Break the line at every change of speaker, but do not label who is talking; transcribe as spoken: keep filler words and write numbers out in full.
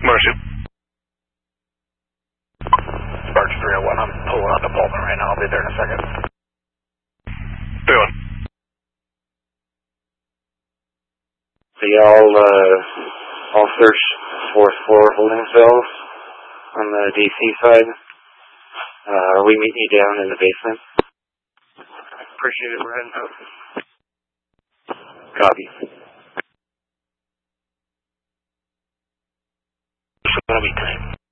Mercy.
Sparks three oh one, I'm pulling on to Pullman right now. I'll be there in a second.
three oh one.
So y'all, uh, all search fourth floor holding cells on the D C side. Uh, are we meeting you down in the basement?
Appreciate it, we're heading out.
Copy.
It's gonna be time.